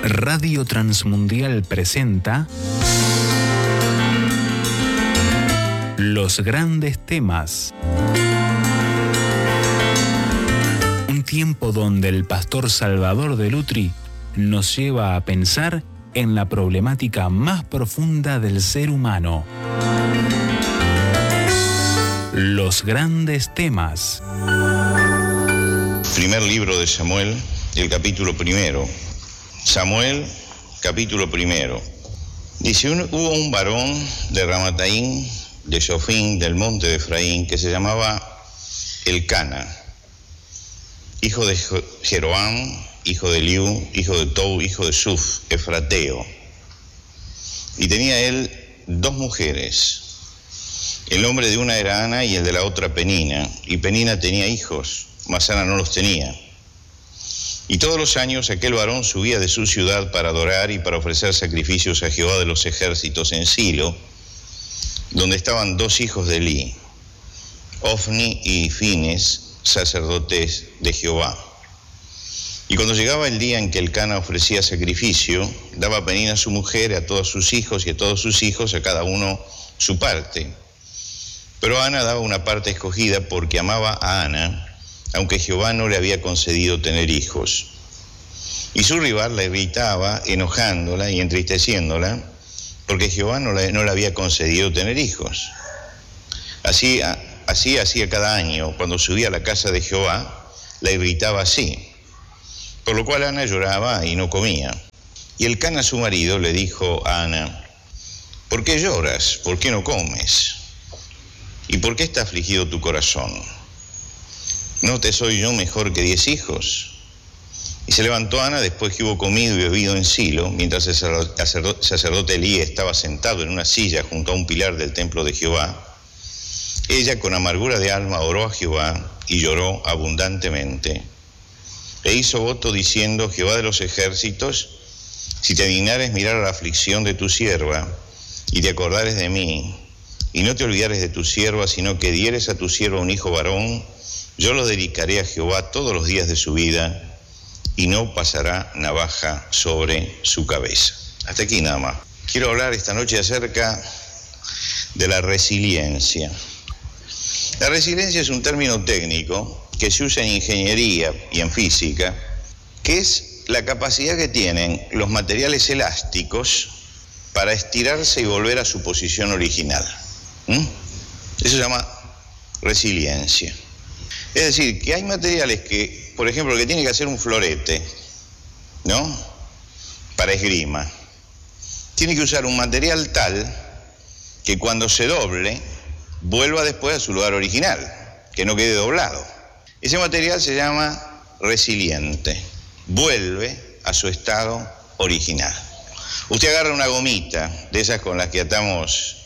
Radio Transmundial presenta Los Grandes Temas. Un tiempo donde el pastor Salvador de Lutri nos lleva a pensar en la problemática más profunda del ser humano. Los Grandes Temas. Primer libro de Samuel, el capítulo 1. Samuel, capítulo 1. Dice, hubo un varón de Ramataim, de Sofín, del monte de Efraín, que se llamaba Elcana, hijo de Jeroam, hijo de Eliú, hijo de Tou, hijo de Suf, efrateo. Y tenía él 2 mujeres. El nombre de una era Ana y el de la otra Penina. Y Penina tenía hijos, mas Ana no los tenía. Y todos los años aquel varón subía de su ciudad para adorar y para ofrecer sacrificios a Jehová de los ejércitos en Silo, donde estaban 2 hijos de Elí, Ofni y Fines, sacerdotes de Jehová. Y cuando llegaba el día en que Elcana ofrecía sacrificio, daba a Penina su mujer, a todos sus hijos y a todos sus hijos, a cada uno su parte. Pero Ana daba una parte escogida porque amaba a Ana, aunque Jehová no le había concedido tener hijos. Y su rival la irritaba, enojándola y entristeciéndola, porque Jehová no le había concedido tener hijos. Así hacía cada año, cuando subía a la casa de Jehová, la irritaba así. Por lo cual Ana lloraba y no comía. Y Elcana, su marido, le dijo a Ana, ¿por qué lloras? ¿Por qué no comes? ¿Y por qué está afligido tu corazón? ¿No te soy yo mejor que 10 hijos? Y se levantó Ana después que hubo comido y bebido en Silo, mientras el sacerdote Elí estaba sentado en una silla junto a un pilar del templo de Jehová. Ella con amargura de alma oró a Jehová y lloró abundantemente. E hizo voto diciendo, Jehová de los ejércitos, si te dignares mirar a la aflicción de tu sierva y te acordares de mí, y no te olvidares de tu sierva, sino que dieres a tu sierva un hijo varón, yo lo dedicaré a Jehová todos los días de su vida, y no pasará navaja sobre su cabeza. Hasta aquí nada más. Quiero hablar esta noche acerca de la resiliencia. La resiliencia es un término técnico que se usa en ingeniería y en física, que es la capacidad que tienen los materiales elásticos para estirarse y volver a su posición original. Eso se llama resiliencia. Es decir, que hay materiales que, por ejemplo, que tiene que hacer un florete, ¿no?, para esgrima, tiene que usar un material tal que cuando se doble, vuelva después a su lugar original, que no quede doblado. Ese material se llama resiliente, vuelve a su estado original. Usted agarra una gomita, de esas con las que atamos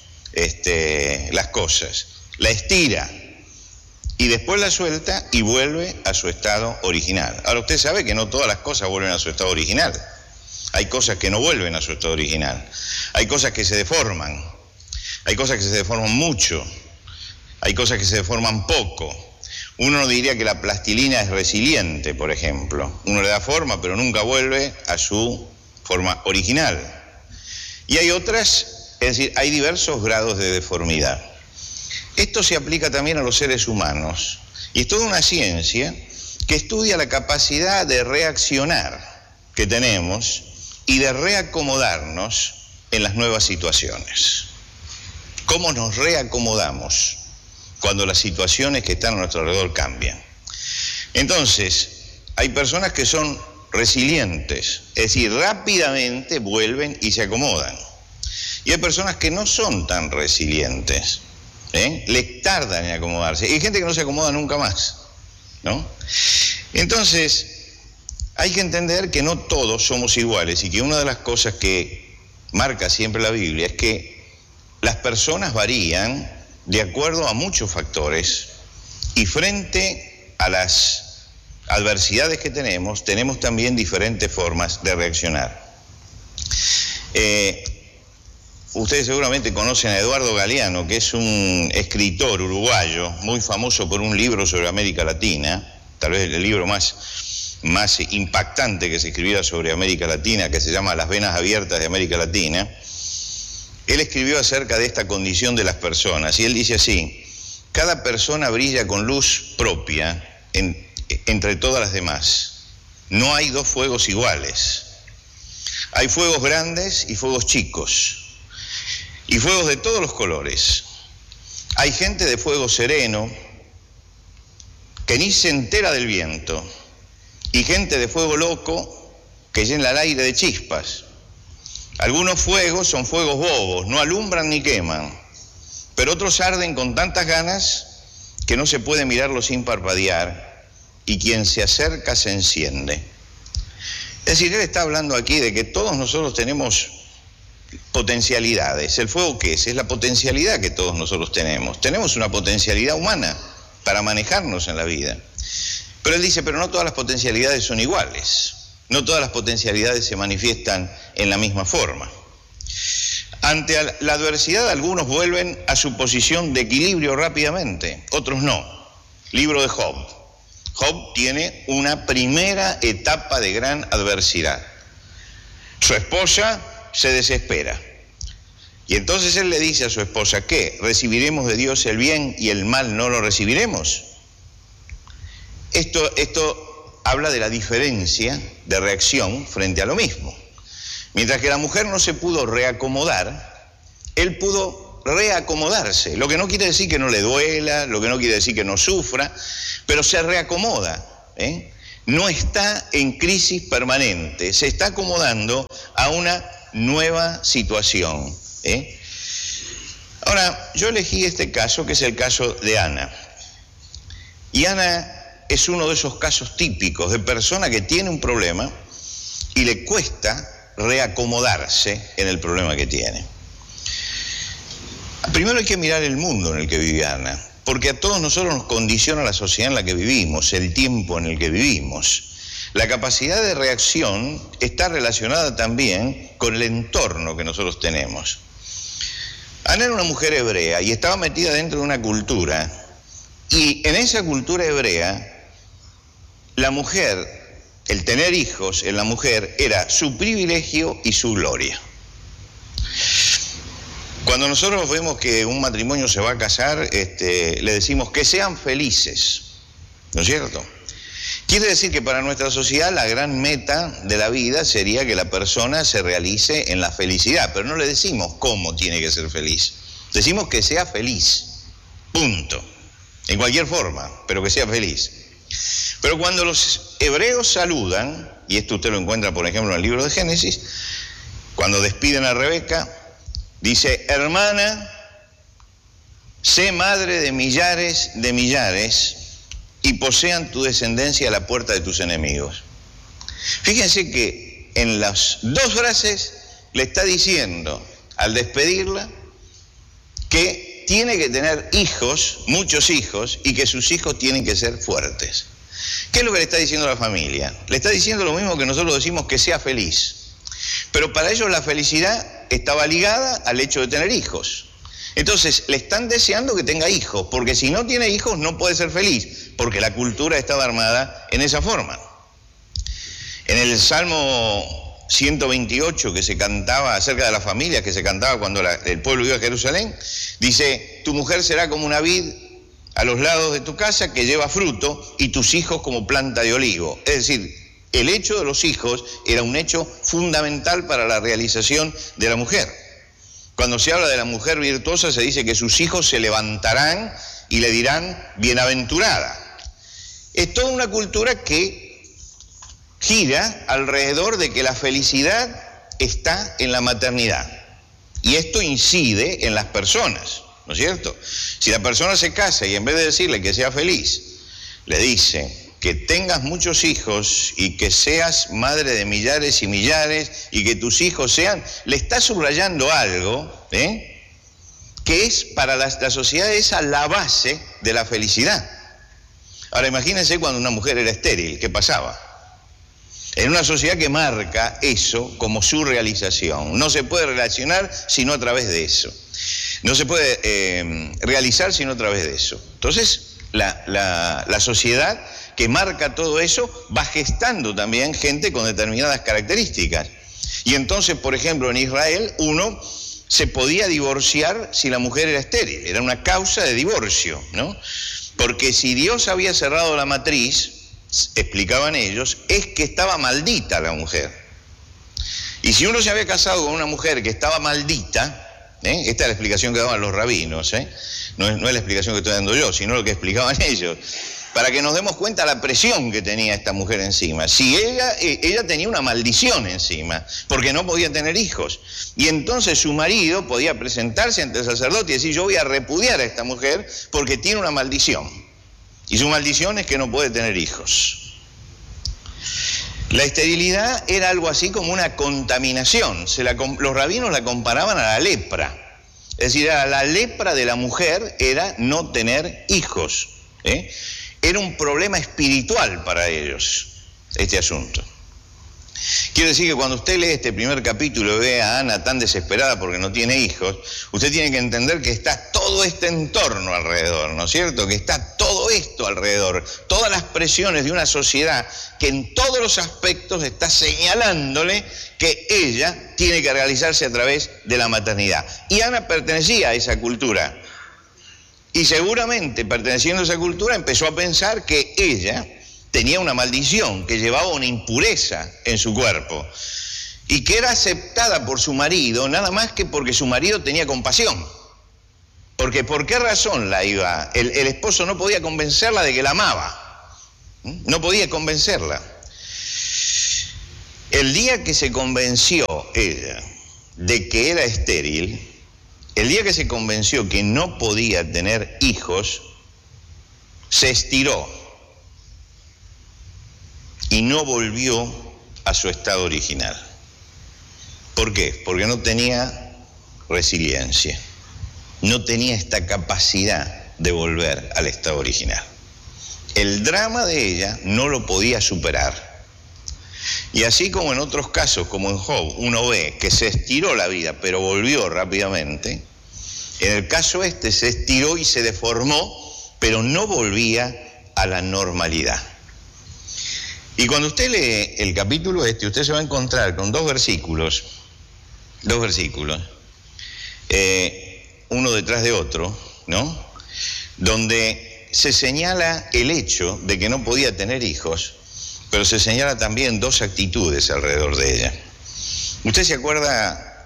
las cosas, la estira, y después la suelta y vuelve a su estado original. Ahora usted sabe que no todas las cosas vuelven a su estado original. Hay cosas que no vuelven a su estado original. Hay cosas que se deforman. Hay cosas que se deforman mucho. Hay cosas que se deforman poco. Uno no diría que la plastilina es resiliente, por ejemplo. Uno le da forma, pero nunca vuelve a su forma original. Y hay otras, es decir, hay diversos grados de deformidad. Esto se aplica también a los seres humanos y es toda una ciencia que estudia la capacidad de reaccionar que tenemos y de reacomodarnos en las nuevas situaciones. ¿Cómo nos reacomodamos cuando las situaciones que están a nuestro alrededor cambian? Entonces, hay personas que son resilientes, es decir, rápidamente vuelven y se acomodan. Y hay personas que no son tan resilientes. Les tardan en acomodarse. Y hay gente que no se acomoda nunca más, ¿no? Entonces, hay que entender que no todos somos iguales y que una de las cosas que marca siempre la Biblia es que las personas varían de acuerdo a muchos factores y frente a las adversidades que tenemos también diferentes formas de reaccionar. Ustedes seguramente conocen a Eduardo Galeano, que es un escritor uruguayo muy famoso por un libro sobre América Latina, tal vez el libro más más impactante que se escribiera sobre América Latina, que se llama Las venas abiertas de América Latina, él escribió acerca de esta condición de las personas, y él dice así: cada persona brilla con luz propia entre todas las demás. No hay dos fuegos iguales. Hay fuegos grandes y fuegos chicos, y fuegos de todos los colores. Hay gente de fuego sereno que ni se entera del viento, y gente de fuego loco que llena el aire de chispas. Algunos fuegos son fuegos bobos, no alumbran ni queman, pero otros arden con tantas ganas que no se puede mirarlos sin parpadear, y quien se acerca se enciende. Es decir, él está hablando aquí de que todos nosotros tenemos potencialidades. ¿El fuego qué es? Es la potencialidad que todos nosotros tenemos. Tenemos una potencialidad humana para manejarnos en la vida. Pero él dice, pero no todas las potencialidades son iguales. No todas las potencialidades se manifiestan en la misma forma. Ante la adversidad, algunos vuelven a su posición de equilibrio rápidamente, otros no. Libro de Job. Job tiene una primera etapa de gran adversidad. Su esposa se desespera. Y entonces él le dice a su esposa, ¿qué? ¿Recibiremos de Dios el bien y el mal no lo recibiremos? Esto habla de la diferencia de reacción frente a lo mismo. Mientras que la mujer no se pudo reacomodar, él pudo reacomodarse. Lo que no quiere decir que no le duela, lo que no quiere decir que no sufra, pero se reacomoda, No está en crisis permanente, se está acomodando a una nueva situación. Ahora, yo elegí este caso, que es el caso de Ana. Y Ana es uno de esos casos típicos de persona que tiene un problema y le cuesta reacomodarse en el problema que tiene. Primero hay que mirar el mundo en el que vive Ana, porque a todos nosotros nos condiciona la sociedad en la que vivimos, el tiempo en el que vivimos. La capacidad de reacción está relacionada también con el entorno que nosotros tenemos. Ana era una mujer hebrea y estaba metida dentro de una cultura, y en esa cultura hebrea, la mujer, el tener hijos en la mujer era su privilegio y su gloria. Cuando nosotros vemos que un matrimonio se va a casar, le decimos que sean felices, ¿no es cierto? Quiere decir que para nuestra sociedad la gran meta de la vida sería que la persona se realice en la felicidad, pero no le decimos cómo tiene que ser feliz. Decimos que sea feliz, punto. En cualquier forma, pero que sea feliz. Pero cuando los hebreos saludan, y esto usted lo encuentra por ejemplo en el libro de Génesis, cuando despiden a Rebeca, dice, hermana, sé madre de millares y posean tu descendencia a la puerta de tus enemigos. Fíjense que en las dos frases le está diciendo, al despedirla, que tiene que tener hijos, muchos hijos, y que sus hijos tienen que ser fuertes. ¿Qué es lo que le está diciendo a la familia? Le está diciendo lo mismo que nosotros decimos, que sea feliz. Pero para ellos la felicidad estaba ligada al hecho de tener hijos. Entonces le están deseando que tenga hijos, porque si no tiene hijos no puede ser feliz, porque la cultura estaba armada en esa forma. En el Salmo 128 que se cantaba acerca de las familias, que se cantaba cuando el pueblo iba a Jerusalén, dice, tu mujer será como una vid a los lados de tu casa que lleva fruto, y tus hijos como planta de olivo. Es decir, el hecho de los hijos era un hecho fundamental para la realización de la mujer. Cuando se habla de la mujer virtuosa se dice que sus hijos se levantarán y le dirán bienaventurada. Es toda una cultura que gira alrededor de que la felicidad está en la maternidad. Y esto incide en las personas, ¿no es cierto? Si la persona se casa y en vez de decirle que sea feliz, le dice que tengas muchos hijos y que seas madre de millares y millares y que tus hijos sean, le está subrayando algo, que es para la sociedad esa la base de la felicidad. Ahora imagínense cuando una mujer era estéril, ¿qué pasaba? En una sociedad que marca eso como su realización. No se puede relacionar sino a través de eso. No se puede realizar sino a través de eso. Entonces, la sociedad que marca todo eso, va gestando también gente con determinadas características. Y entonces, por ejemplo, en Israel, uno se podía divorciar si la mujer era estéril, era una causa de divorcio, ¿no? Porque si Dios había cerrado la matriz, explicaban ellos, es que estaba maldita la mujer. Y si uno se había casado con una mujer que estaba maldita, esta es la explicación que daban los rabinos, no es la explicación que estoy dando yo, sino lo que explicaban ellos, para que nos demos cuenta la presión que tenía esta mujer encima. Si ella tenía una maldición encima, porque no podía tener hijos. Y entonces su marido podía presentarse ante el sacerdote y decir, yo voy a repudiar a esta mujer porque tiene una maldición. Y su maldición es que no puede tener hijos. La esterilidad era algo así como una contaminación. Los rabinos la comparaban a la lepra. Es decir, la lepra de la mujer era no tener hijos. Era un problema espiritual para ellos, este asunto. Quiero decir que cuando usted lee este primer capítulo y ve a Ana tan desesperada porque no tiene hijos, usted tiene que entender que está todo este entorno alrededor, ¿no es cierto? Que está todo esto alrededor, todas las presiones de una sociedad que en todos los aspectos está señalándole que ella tiene que realizarse a través de la maternidad. Y Ana pertenecía a esa cultura. Y seguramente, perteneciendo a esa cultura, empezó a pensar que ella tenía una maldición, que llevaba una impureza en su cuerpo y que era aceptada por su marido nada más que porque su marido tenía compasión. Porque ¿por qué razón el esposo no podía convencerla de que la amaba? No podía convencerla. El día que se convenció ella de que era estéril, el día que se convenció que no podía tener hijos, se estiró y no volvió a su estado original. ¿Por qué? Porque no tenía resiliencia, no tenía esta capacidad de volver al estado original. El drama de ella no lo podía superar. Y así como en otros casos, como en Job, uno ve que se estiró la vida, pero volvió rápidamente, en el caso este se estiró y se deformó, pero no volvía a la normalidad. Y cuando usted lee el capítulo usted se va a encontrar con dos versículos, uno detrás de otro, ¿no? Donde se señala el hecho de que no podía tener hijos, pero se señala también dos actitudes alrededor de ella. ¿Usted se acuerda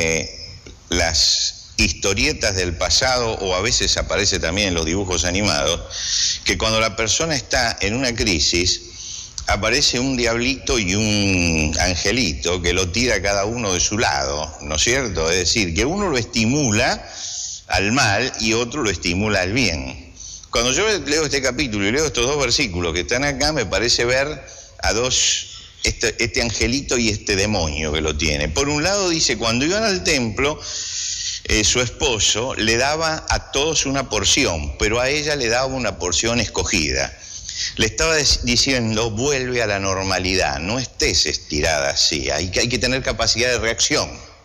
las historietas del pasado, o a veces aparece también en los dibujos animados, que cuando la persona está en una crisis, aparece un diablito y un angelito que lo tira cada uno de su lado, ¿no es cierto? Es decir, que uno lo estimula al mal y otro lo estimula al bien. Cuando yo leo este capítulo y leo estos dos versículos que están acá, me parece ver a este angelito y este demonio que lo tiene. Por un lado dice, cuando iban al templo, su esposo le daba a todos una porción, pero a ella le daba una porción escogida. Le estaba diciendo, vuelve a la normalidad, no estés estirada así, hay que tener capacidad de reacción.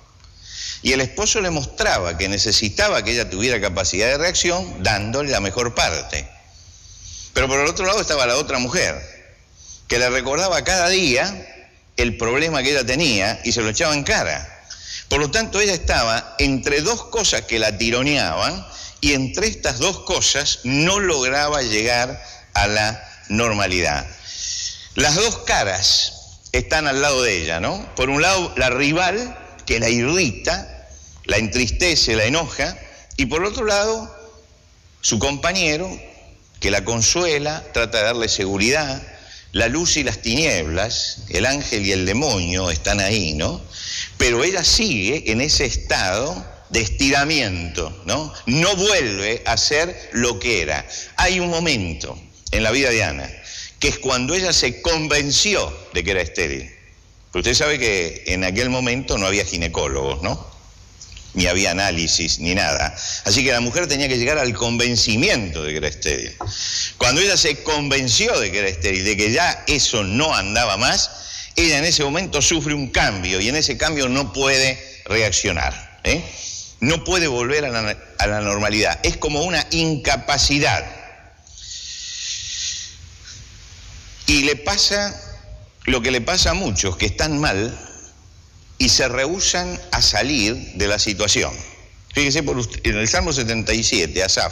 Y el esposo le mostraba que necesitaba que ella tuviera capacidad de reacción, dándole la mejor parte. Pero por el otro lado estaba la otra mujer, que le recordaba cada día el problema que ella tenía y se lo echaba en cara. Por lo tanto, ella estaba entre dos cosas que la tironeaban, y entre estas dos cosas no lograba llegar a la normalidad. Las dos caras están al lado de ella, ¿no? Por un lado, la rival, que la irrita, la entristece, la enoja, y por otro lado, su compañero, que la consuela, trata de darle seguridad. La luz y las tinieblas, el ángel y el demonio están ahí, ¿no? Pero ella sigue en ese estado de estiramiento, ¿no? No vuelve a ser lo que era. Hay un momento en la vida de Ana, que es cuando ella se convenció de que era estéril. Pero usted sabe que en aquel momento no había ginecólogos, ¿no? Ni había análisis, ni nada. Así que la mujer tenía que llegar al convencimiento de que era estéril. Cuando ella se convenció de que era estéril, de que ya eso no andaba más, ella en ese momento sufre un cambio, y en ese cambio no puede reaccionar, no puede volver a la normalidad. Es como una incapacidad. Y le pasa lo que le pasa a muchos, que están mal y se rehúsan a salir de la situación. Fíjese en el Salmo 77, Asaf,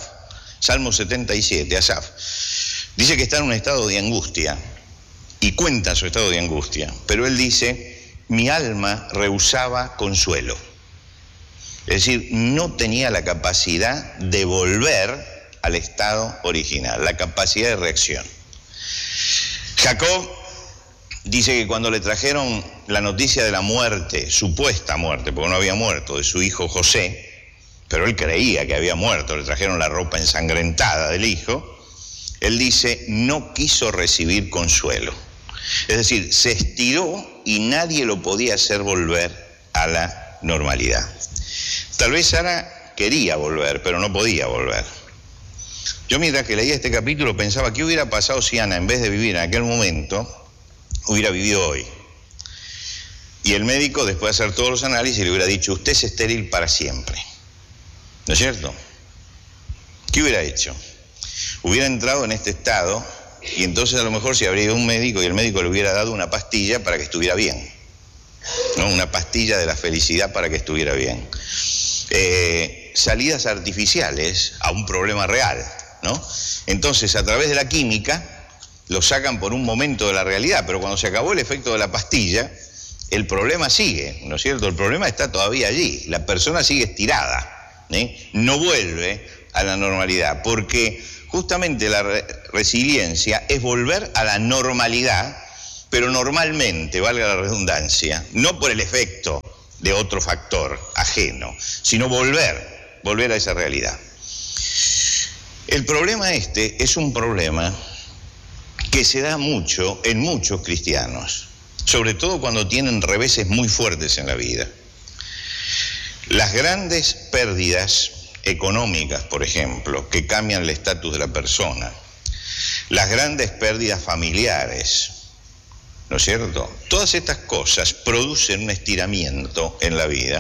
dice que está en un estado de angustia y cuenta su estado de angustia, pero él dice, mi alma rehusaba consuelo. Es decir, no tenía la capacidad de volver al estado original, la capacidad de reacción. Jacob dice que cuando le trajeron la noticia de la muerte, supuesta muerte, porque no había muerto, de su hijo José, pero él creía que había muerto, le trajeron la ropa ensangrentada del hijo, él dice, no quiso recibir consuelo. Es decir, se estiró y nadie lo podía hacer volver a la normalidad. Tal vez Sara quería volver, pero no podía volver. Yo mientras que leía este capítulo pensaba, ¿qué hubiera pasado si Ana, en vez de vivir en aquel momento, hubiera vivido hoy? Y el médico, después de hacer todos los análisis, le hubiera dicho, usted es estéril para siempre. ¿No es cierto? ¿Qué hubiera hecho? Hubiera entrado en este estado y entonces a lo mejor se habría ido un médico y el médico le hubiera dado una pastilla para que estuviera bien, ¿no? Una pastilla de la felicidad para que estuviera bien. Salidas artificiales a un problema real, ¿no? Entonces, a través de la química, lo sacan por un momento de la realidad, pero cuando se acabó el efecto de la pastilla, el problema sigue, ¿no es cierto? El problema está todavía allí, la persona sigue estirada, no vuelve a la normalidad, porque justamente la resiliencia es volver a la normalidad, pero normalmente, valga la redundancia, no por el efecto de otro factor ajeno, sino volver a esa realidad. El problema es un problema que se da mucho en muchos cristianos, sobre todo cuando tienen reveses muy fuertes en la vida. Las grandes pérdidas económicas, por ejemplo, que cambian el estatus de la persona, las grandes pérdidas familiares, ¿no es cierto? Todas estas cosas producen un estiramiento en la vida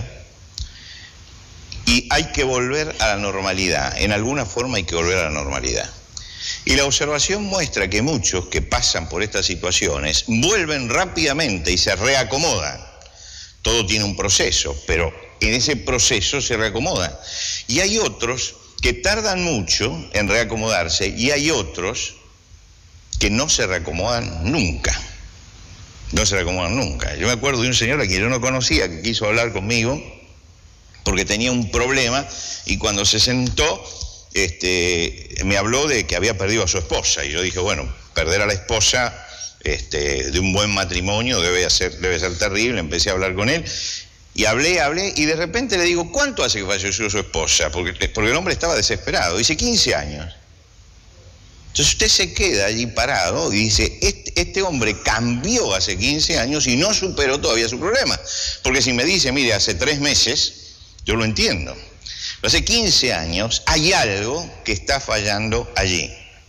y hay que volver a la normalidad, en alguna forma hay que volver a la normalidad. Y la observación muestra que muchos que pasan por estas situaciones vuelven rápidamente y se reacomodan. Todo tiene un proceso, pero en ese proceso se reacomodan. Y hay otros que tardan mucho en reacomodarse y hay otros que no se reacomodan nunca. No se reacomodan nunca. Yo me acuerdo de un señor a quien yo no conocía que quiso hablar conmigo porque tenía un problema y cuando se sentó me habló de que había perdido a su esposa y yo dije, bueno, perder a la esposa de un buen matrimonio debe ser terrible. Empecé a hablar con él y hablé y de repente le digo, ¿cuánto hace que falleció su esposa? Porque el hombre estaba desesperado. Dice, 15 años. Entonces usted se queda allí parado y dice, este hombre cambió hace 15 años y no superó todavía su problema. Porque si me dice, mire, hace 3 meses, yo lo entiendo. Pero hace 15 años hay algo que está fallando allí.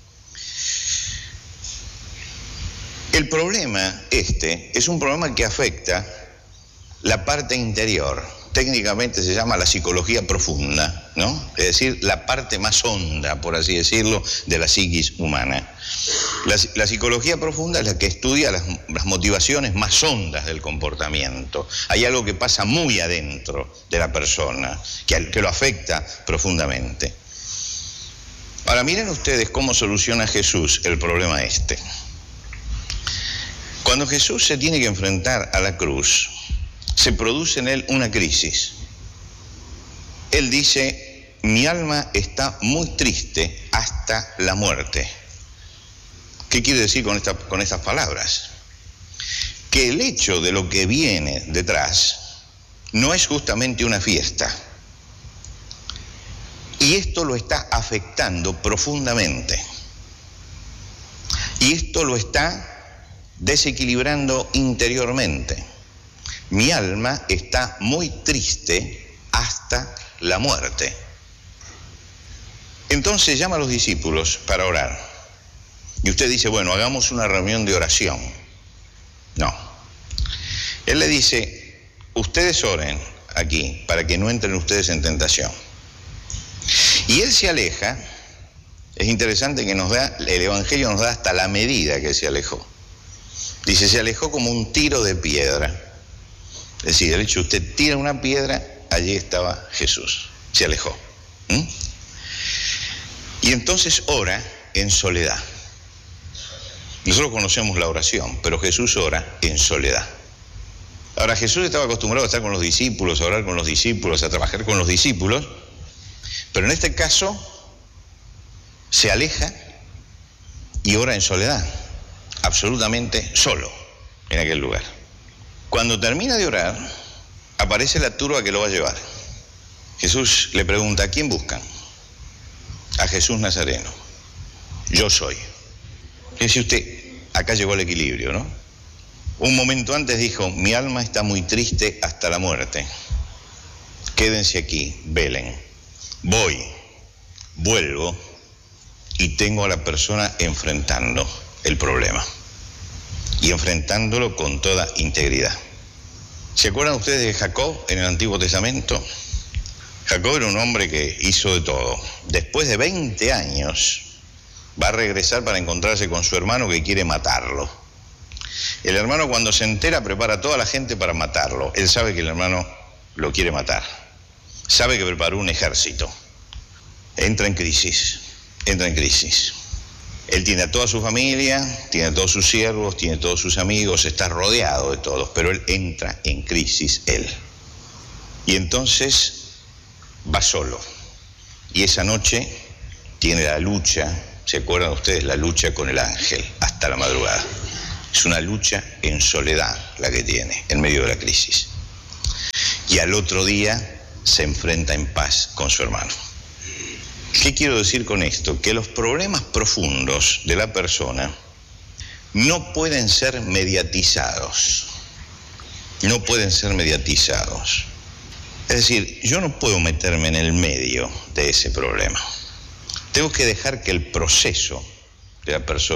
El problema es un problema que afecta la parte interior. Técnicamente se llama la psicología profunda, ¿no? Es decir, la parte más honda, por así decirlo, de la psiquis humana. La psicología profunda es la que estudia las motivaciones más hondas del comportamiento. Hay algo que pasa muy adentro de la persona, que lo afecta profundamente. Ahora, miren ustedes cómo soluciona Jesús el problema Cuando Jesús se tiene que enfrentar a la cruz, se produce en él una crisis. Él dice, mi alma está muy triste hasta la muerte. ¿Qué quiere decir con estas palabras? Que el hecho de lo que viene detrás no es justamente una fiesta. Y esto lo está afectando profundamente. Y esto lo está desequilibrando interiormente. Mi alma está muy triste hasta la muerte. Entonces llama a los discípulos para orar. Y usted dice, bueno, hagamos una reunión de oración. No. Él le dice, ustedes oren aquí para que no entren ustedes en tentación. Y él se aleja. Es interesante que el Evangelio nos da hasta la medida que se alejó. Dice, se alejó como un tiro de piedra. Es decir, el hecho de usted tira una piedra, allí estaba Jesús. Se alejó. Y entonces ora en soledad. Nosotros conocemos la oración, pero Jesús ora en soledad. Ahora, Jesús estaba acostumbrado a estar con los discípulos, a orar con los discípulos, a trabajar con los discípulos, pero en este caso se aleja y ora en soledad, absolutamente solo en aquel lugar. Cuando termina de orar, aparece la turba que lo va a llevar. Jesús le pregunta, ¿a quién buscan? A Jesús Nazareno. Yo soy. Dice usted, acá llegó el equilibrio, ¿no? Un momento antes dijo, mi alma está muy triste hasta la muerte. Quédense aquí, velen. Voy, vuelvo y tengo a la persona enfrentando el problema. Y enfrentándolo con toda integridad. ¿Se acuerdan ustedes de Jacob en el Antiguo Testamento? Jacob era un hombre que hizo de todo. Después de 20 años va a regresar para encontrarse con su hermano que quiere matarlo. El hermano, cuando se entera, prepara a toda la gente para matarlo. Él sabe que el hermano lo quiere matar. Sabe que preparó un ejército. Entra en crisis. Él tiene a toda su familia, tiene a todos sus siervos, tiene a todos sus amigos, está rodeado de todos, pero él entra en crisis, él. Y entonces va solo. Y esa noche tiene la lucha, ¿se acuerdan ustedes? La lucha con el ángel, hasta la madrugada. Es una lucha en soledad la que tiene, en medio de la crisis. Y al otro día se enfrenta en paz con su hermano. ¿Qué quiero decir con esto? Que los problemas profundos de la persona no pueden ser mediatizados. No pueden ser mediatizados. Es decir, yo no puedo meterme en el medio de ese problema. Tengo que dejar que el proceso de la persona